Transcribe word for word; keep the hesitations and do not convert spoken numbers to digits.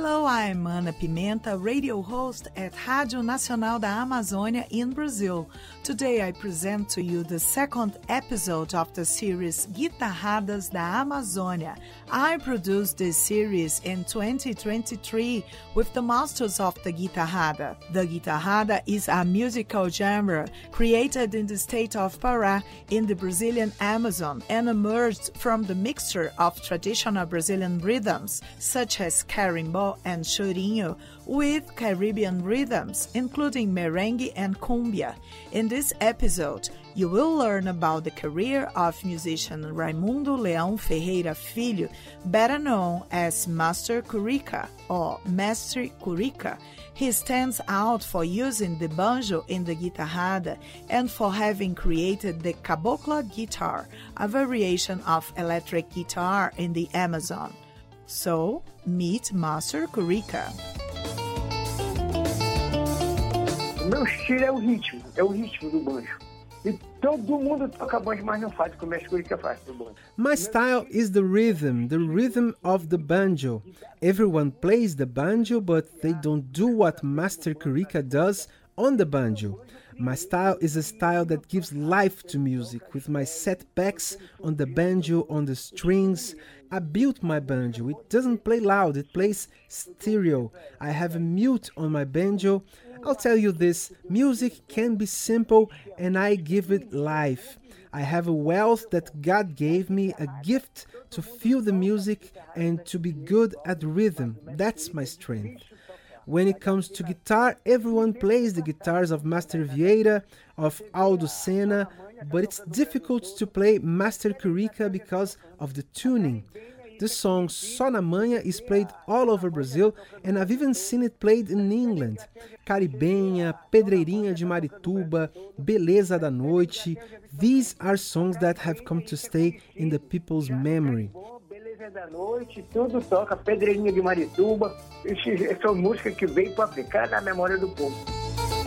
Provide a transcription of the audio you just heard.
Hello, I'm Ana Pimenta, radio host at Rádio Nacional da Amazônia in Brazil. Today I present to you the second episode of the series Guitarradas da Amazônia. I produced this series in twenty twenty-three with the masters of the guitarrada. The guitarrada is a musical genre created in the state of Pará in the Brazilian Amazon and emerged from the mixture of traditional Brazilian rhythms such as carimbó and chorinho with Caribbean rhythms, including merengue and cumbia. In this episode, you will learn about the career of musician Raimundo Leão Ferreira Filho, better known as Master Curica or Mestre Curica. He stands out for using the banjo in the guitarrada and for having created the cabocla guitar, a variation of electric guitar in the Amazon. So, meet Master Curica. O meu estilo é o ritmo, é o ritmo do banjo. E todo mundo toca banjo, mas não faz o que o Mestre Curica faz pro banjo. My style is the rhythm, the rhythm of the banjo. Everyone plays the banjo, but they don't do what Master Curica does on the banjo. My style is a style that gives life to music, with my setbacks on the banjo, on the strings. I built my banjo. It doesn't play loud, it plays stereo. I have a mute on my banjo. I'll tell you this, music can be simple and I give it life. I have a wealth that God gave me, a gift to feel the music and to be good at rhythm. That's my strength. When it comes to guitar, everyone plays the guitars of Master Vieira, of Aldo Senna, but it's difficult to play Master Curica because of the tuning. The song Só na Manha is played all over Brazil, and I've even seen it played in England. Caribenha, Pedreirinha de Marituba, Beleza da Noite, these are songs that have come to stay in the people's memory. Beleza da Noite, tudo toca, Pedreirinha de Marituba, essas são músicas que veio para ficar na memória do povo.